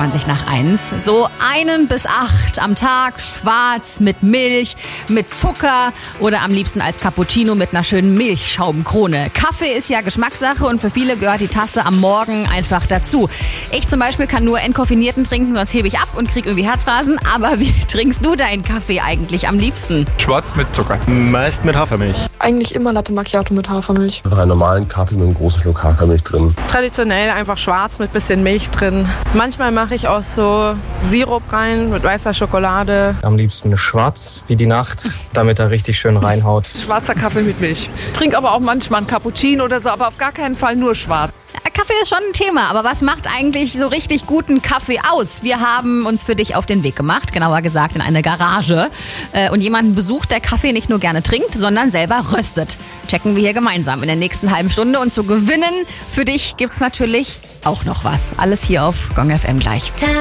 1:20. So 1 bis 8 am Tag, schwarz, mit Milch, mit Zucker oder am liebsten als Cappuccino mit einer schönen Milchschaumkrone. Kaffee ist ja Geschmackssache und für viele gehört die Tasse am Morgen einfach dazu. Ich zum Beispiel kann nur entkoffinierten trinken, sonst hebe ich ab und kriege irgendwie Herzrasen. Aber wie trinkst du deinen Kaffee eigentlich am liebsten? Schwarz mit Zucker. Meist mit Hafermilch. Eigentlich immer Latte Macchiato mit Hafermilch. Einfach einen normalen Kaffee mit einem großen Schluck Hafermilch drin. Traditionell einfach schwarz mit bisschen Milch drin. Manchmal mache ich auch so Sirup rein mit weißer Schokolade. Am liebsten schwarz wie die Nacht, damit er richtig schön reinhaut. Schwarzer Kaffee mit Milch. Trink aber auch manchmal einen Cappuccino oder so, aber auf gar keinen Fall nur schwarz. Kaffee ist schon ein Thema, aber was macht eigentlich so richtig guten Kaffee aus? Wir haben uns für dich auf den Weg gemacht, genauer gesagt in eine Garage und jemanden besucht, der Kaffee nicht nur gerne trinkt, sondern selber röstet. Checken wir hier gemeinsam in der nächsten halben Stunde und zu gewinnen für dich gibt's natürlich auch noch was. Alles hier auf Gong FM gleich.